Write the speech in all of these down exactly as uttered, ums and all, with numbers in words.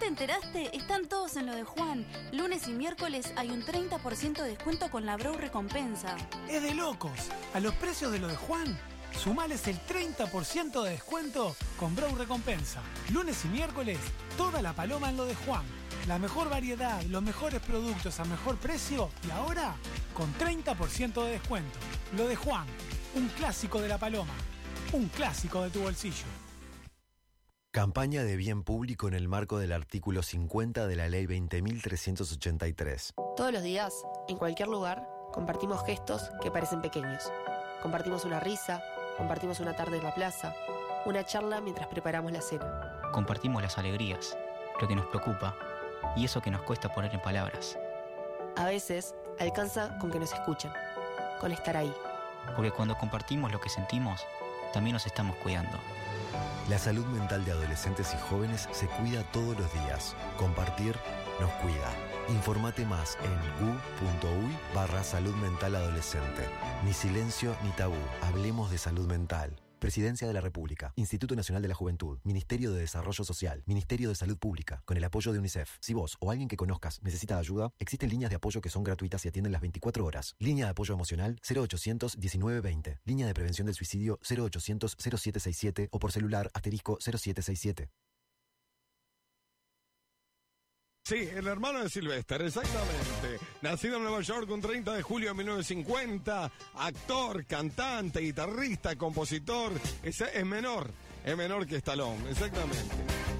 te enteraste? Están todos en lo de Juan. Lunes y miércoles hay un treinta por ciento de descuento con la Brau Recompensa. ¡Es de locos! A los precios de lo de Juan, sumales el treinta por ciento de descuento con Brau Recompensa. Lunes y miércoles, toda la paloma en lo de Juan. La mejor variedad, los mejores productos a mejor precio y ahora con treinta por ciento de descuento. Lo de Juan, un clásico de la paloma, un clásico de tu bolsillo. Campaña de bien público en el marco del artículo cincuenta de la Ley veinte mil trescientos ochenta y tres. Todos los días, en cualquier lugar, compartimos gestos que parecen pequeños. Compartimos una risa, compartimos una tarde en la plaza, una charla mientras preparamos la cena. Compartimos las alegrías, lo que nos preocupa y eso que nos cuesta poner en palabras. A veces, alcanza con que nos escuchen, con estar ahí. Porque cuando compartimos lo que sentimos, también nos estamos cuidando. La salud mental de adolescentes y jóvenes se cuida todos los días. Compartir nos cuida. Informate más en gu.uy barra salud mental adolescente. Ni silencio ni tabú. Hablemos de salud mental. Presidencia de la República, Instituto Nacional de la Juventud, Ministerio de Desarrollo Social, Ministerio de Salud Pública, con el apoyo de UNICEF. Si vos o alguien que conozcas necesita ayuda, existen líneas de apoyo que son gratuitas y atienden las veinticuatro horas. Línea de apoyo emocional cero ochocientos diecinueve veinte. Línea de prevención del suicidio cero ochocientos cero siete sesenta y siete o por celular asterisco cero siete sesenta y siete. Sí, el hermano de Sylvester, exactamente. Nacido en Nueva York un treinta de julio de mil novecientos cincuenta, actor, cantante, guitarrista, compositor. Es, es menor, es menor que Stallone, exactamente.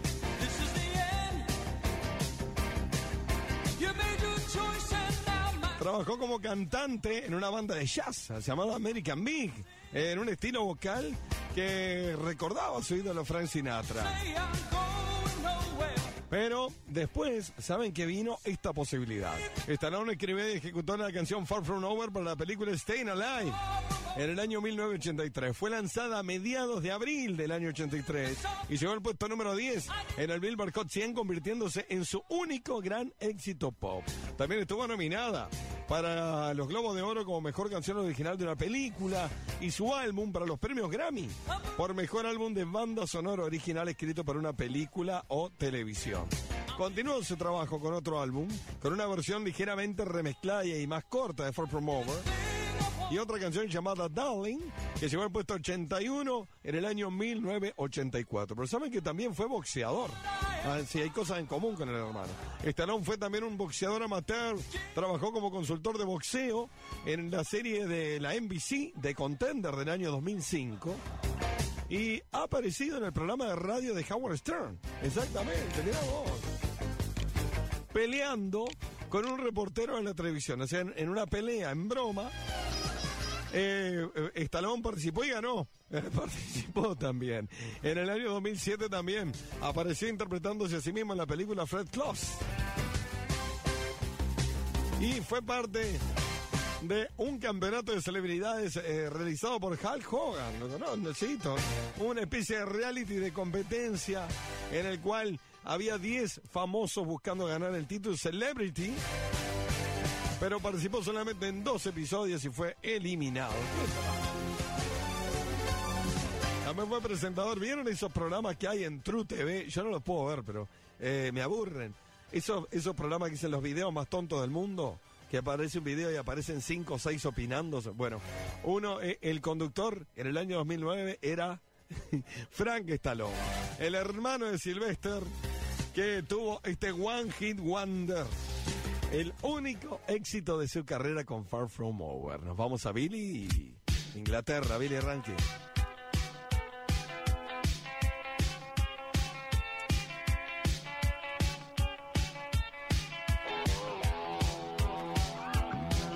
Trabajó como cantante en una banda de jazz llamada American Big, en un estilo vocal que recordaba a su ídolo Frank Sinatra. Pero después, ¿saben que vino esta posibilidad? Stallone escribió y ejecutó la canción Far From Over para la película Staying Alive en el año mil novecientos ochenta y tres. Fue lanzada a mediados de abril del año ochenta y tres y llegó al puesto número diez en el Billboard Hot cien, convirtiéndose en su único gran éxito pop. También estuvo nominada para los Globos de Oro como mejor canción original de una película y su álbum para los premios Grammy por mejor álbum de banda sonora original escrito para una película o televisión. Continuó su trabajo con otro álbum, con una versión ligeramente remezclada y más corta de Far From Over, y otra canción llamada Darling, que llegó al puesto ochenta y uno en el año mil novecientos ochenta y cuatro. Pero saben que también fue boxeador. Ah, sí, hay cosas en común con el hermano. Stallone fue también un boxeador amateur. Trabajó como consultor de boxeo en la serie de la N B C The Contender del año dos mil cinco. Y ha aparecido en el programa de radio de Howard Stern. Exactamente, mirá vos. Peleando con un reportero en la televisión. O sea, en, en una pelea, en broma. Eh, Stallone participó y ganó. Eh, participó también. En el año dos mil siete también apareció interpretándose a sí mismo en la película Fred Claus. Y fue parte de un campeonato de celebridades eh, realizado por Hulk Hogan. ¿No? No, necesito. Una especie de reality de competencia en el cual había diez famosos buscando ganar el título Celebrity. Pero participó solamente en dos episodios y fue eliminado. También fue presentador. ¿Vieron esos programas que hay en True T V? Yo no los puedo ver, pero eh, me aburren. Esos, esos programas que dicen los videos más tontos del mundo, que aparece un video y aparecen cinco o seis opinando. Bueno, uno, eh, el conductor en el año dos mil nueve era Frank Stallone, el hermano de Sylvester, que tuvo este One Hit Wonder. El único éxito de su carrera con Far From Over. Nos vamos a Billy, Inglaterra, Billy Rankin.